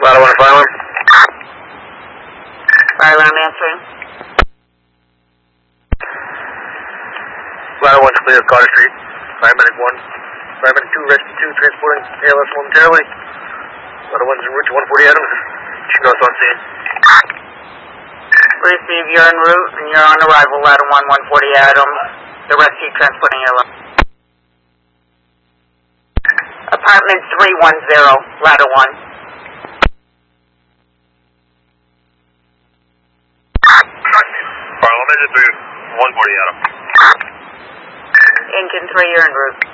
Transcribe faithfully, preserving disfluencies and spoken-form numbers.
Ladder one, fire alarm. Fire alarm answering. Ladder one's clear of Carter Street. Paramedic one. Paramedic two, rescue two, transporting A L S momentarily. Ladder one's en route to one forty Adams. She knows on scene. Receive, you're en route and you're on arrival, ladder one, one forty Adams. The rescue transporting airline. Apartment three one zero, ladder one. Fire alarm engine three, one forty Adams. Engine three, you're en route.